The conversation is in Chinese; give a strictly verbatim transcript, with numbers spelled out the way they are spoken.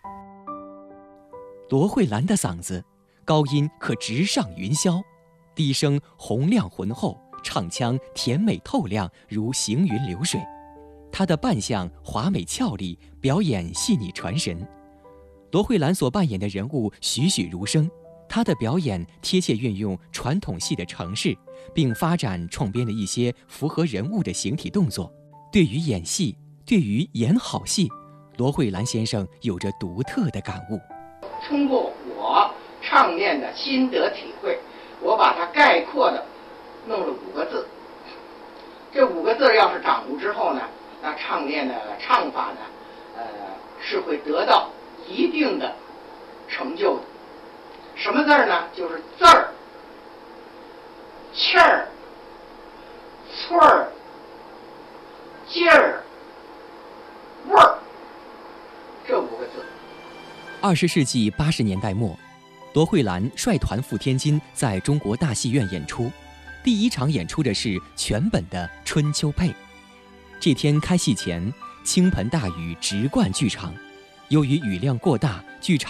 罗慧兰的嗓子，高音可直上云霄，低声洪亮浑厚，唱腔甜美透亮，如行云流水。她的扮相华美俏丽，表演细腻传神。罗慧兰所扮演的人物栩栩如生，她的表演贴切运用传统戏的程式，并发展创编了一些符合人物的形体动作。对于演戏，对于演好戏，罗慧兰先生有着独特的感悟。 通过我唱念的心得体会，我把它概括的弄了五个字。这五个字要是掌握之后呢，那唱念的唱法呢，呃，是会得到一定的成就的。什么字儿呢？就是字儿、气儿、寸儿、劲儿、味儿，这五个字。 二十世纪八十年代末，罗慧兰率团赴天津，在中国大戏院演出。第一场演出的是全本的《春秋配》。这天开戏前，倾盆大雨直灌剧场，由于雨量过大，剧场